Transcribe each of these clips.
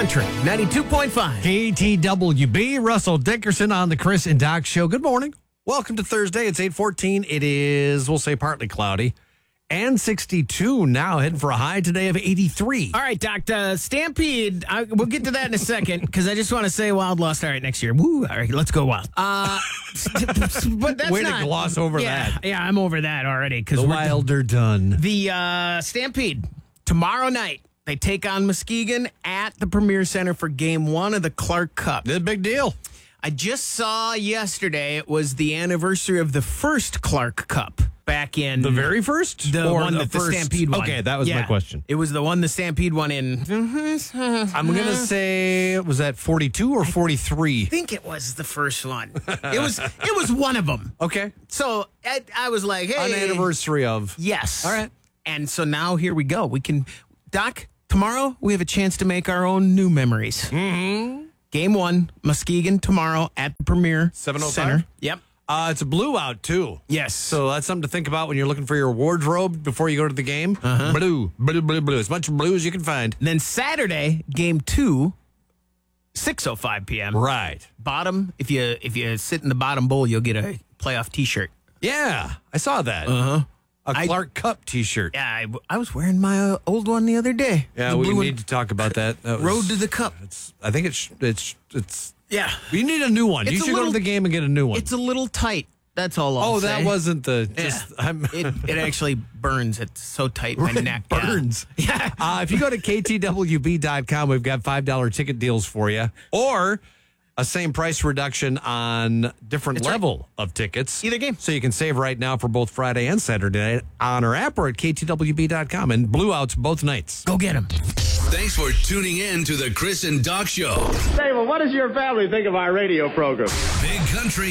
Country 92.5. KTWB, Russell Dickerson on the Chris and Doc Show. Good morning. Welcome to Thursday. It's 8:14. It is, we'll say, partly cloudy. And 62 now, heading for a high today of 83. All right, Doc, Stampede, we'll get to that in a second, because I just want to say Wild lost. All right, next year. Woo, all right, let's go Wild. But that's Way to gloss over that. Yeah, I'm over that already. The Wild are done. The Stampede, tomorrow night, they take on Muskegon at the Premier Center for Game 1 of the Clark Cup. It's a big deal. I just saw yesterday it was the anniversary of the first Clark Cup back in... The very first? The one that the Stampede won. Okay, that was my question. It was the one the Stampede won in... I'm going to say, was that 42 or 43? I think it was the first one. It was one of them. Okay. So I was like, hey... An anniversary of... Yes. All right. And so now here we go. We can... Doc, tomorrow we have a chance to make our own new memories. Mm-hmm. Game 1, Muskegon tomorrow at the Premier 7:05? Center. Yep. It's a blue out, too. Yes. So that's something to think about when you're looking for your wardrobe before you go to the game. Uh-huh. Blue. As much blue as you can find. Then Saturday, Game 2, 6:05 p.m. Right. Bottom, if you sit in the bottom bowl, you'll get a playoff T-shirt. Yeah, I saw that. Uh-huh. A Clark Cup T-shirt. Yeah, I was wearing my old one the other day. Yeah, the we blue need to talk about that. Road to the Cup. I think it's. Yeah. You need a new one. It's You should go to the game and get a new one. It's a little tight. That's all I'll say. That wasn't the... It actually burns. It's so tight my neck. Burns. Yeah. If you go to ktwb.com, we've got $5 ticket deals for you. Or a same price reduction on different level of tickets. Either game. So you can save right now for both Friday and Saturday night on our app or at ktwb.com. And blue outs both nights. Go get them. Thanks for tuning in to the Chris and Doc Show. Say, well, what does your family think of our radio program? Big Country,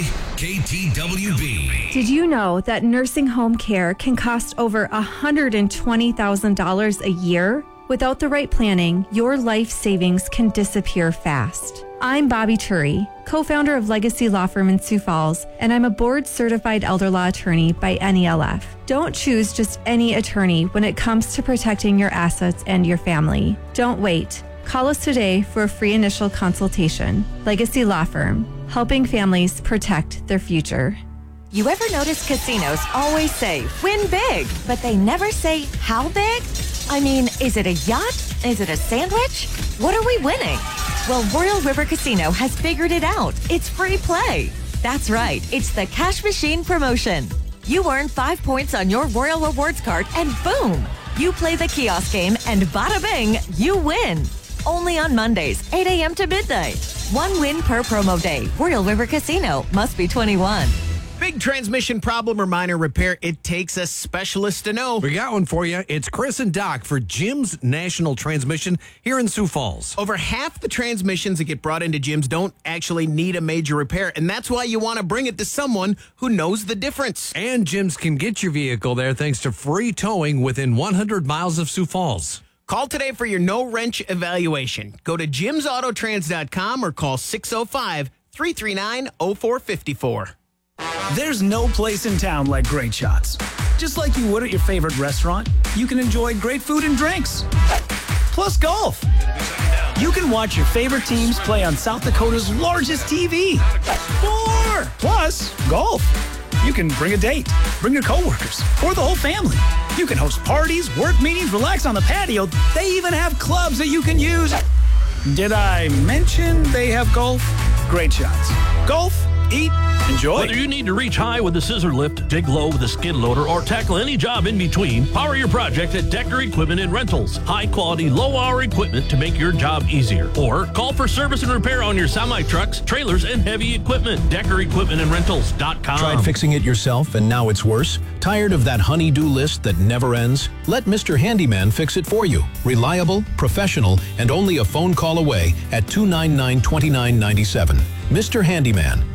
KTWB. Did you know that nursing home care can cost over $120,000 a year? Without the right planning, your life savings can disappear fast. I'm Bobby Turi, co-founder of Legacy Law Firm in Sioux Falls, and I'm a board-certified elder law attorney by NELF. Don't choose just any attorney when it comes to protecting your assets and your family. Don't wait. Call us today for a free initial consultation. Legacy Law Firm, helping families protect their future. You ever notice casinos always say, win big, but they never say, how big? I mean, is it a yacht? Is it a sandwich? What are we winning? Well, Royal River Casino has figured it out. It's free play. That's right. It's the Cash Machine promotion. You earn 5 points on your Royal Rewards card and boom, you play the kiosk game and bada bing, you win. Only on Mondays, 8 a.m. to midnight. 1 win per promo day. Royal River Casino. Must be 21. Big transmission problem or minor repair, it takes a specialist to know. We got one for you. It's Chris and Doc for Jim's National Transmission here in Sioux Falls. Over half the transmissions that get brought into Jim's don't actually need a major repair, and that's why you want to bring it to someone who knows the difference. And Jim's can get your vehicle there thanks to free towing within 100 miles of Sioux Falls. Call today for your no-wrench evaluation. Go to jimsautotrans.com or call 605-339-0454. There's no place in town like Great Shots. Just like you would at your favorite restaurant, you can enjoy great food and drinks. Plus golf. You can watch your favorite teams play on South Dakota's largest TV. More! Plus, golf. You can bring a date, bring your coworkers, or the whole family. You can host parties, work meetings, relax on the patio. They even have clubs that you can use. Did I mention they have golf? Great Shots. Golf, eat, enjoy. Whether you need to reach high with a scissor lift, dig low with a skid loader, or tackle any job in between, power your project at Decker Equipment and Rentals. High-quality, low-hour equipment to make your job easier. Or call for service and repair on your semi-trucks, trailers, and heavy equipment. DeckerEquipmentandRentals.com. Tried fixing it yourself and now it's worse? Tired of that honey-do list that never ends? Let Mr. Handyman fix it for you. Reliable, professional, and only a phone call away at 299-2997. Mr. Handyman,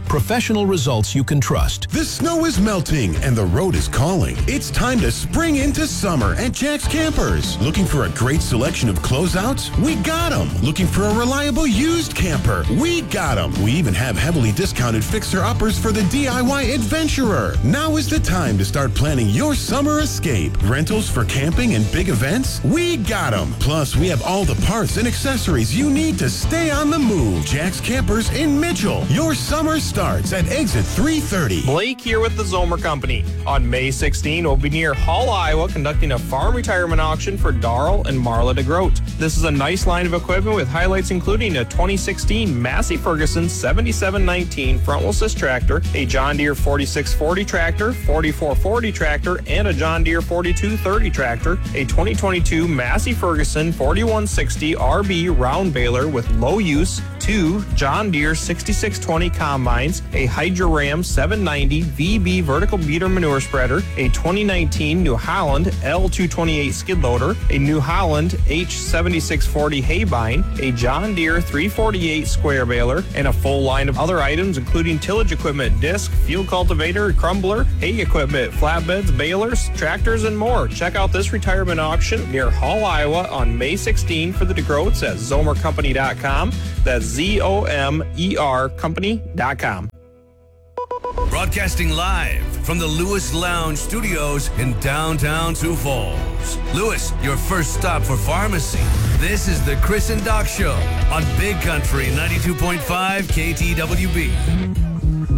Professional results you can trust. The snow is melting and the road is calling. It's time to spring into summer at Jack's Campers. Looking for a great selection of closeouts? We got them. Looking for a reliable used camper? We got them. We even have heavily discounted fixer-uppers for the DIY adventurer. Now is the time to start planning your summer escape. Rentals for camping and big events? We got them. Plus, we have all the parts and accessories you need to stay on the move. Jack's Campers in Mitchell. Your summer starts at exit 330. Blake here with the Zomer Company. On May 16, we'll be near Hull, Iowa, conducting a farm retirement auction for Darrell and Marla DeGroat. This is a nice line of equipment with highlights including a 2016 Massey Ferguson 7719 front-wheel assist tractor, a John Deere 4640 tractor, 4440 tractor, and a John Deere 4230 tractor, a 2022 Massey Ferguson 4160 RB round baler with low use, 2 John Deere 6620 combines, a Hydra-Ram 790 VB vertical beater manure spreader, a 2019 New Holland L228 skid loader, a New Holland H7640 haybine, a John Deere 348 square baler, and a full line of other items including tillage equipment, disc, field cultivator, crumbler, hay equipment, flatbeds, balers, tractors, and more. Check out this retirement auction near Hull, Iowa on May 16 for the DeGroats at zomercompany.com. That's ZOMER company.com. Broadcasting live from the Lewis Lounge Studios in downtown Sioux Falls. Lewis, your first stop for pharmacy. This is the Chris and Doc Show on Big Country 92.5 KTWB.